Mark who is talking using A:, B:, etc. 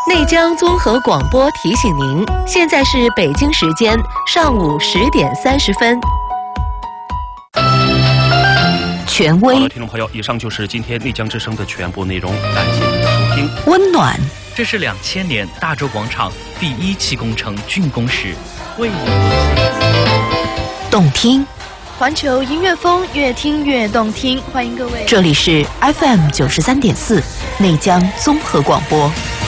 A: 内江综合广播提醒您，现在是北京时间上午10点30分。权威。
B: 好的，听众朋友，以上就是今天内江之声的全部内容，感谢您的收听。
A: 温暖。
C: 这是2000年大洲广场第1期工程竣工时，为你
A: 动听。
D: 环球音乐风，越听越动听。欢迎各位，
A: 这里是 FM 93.4内江综合广播。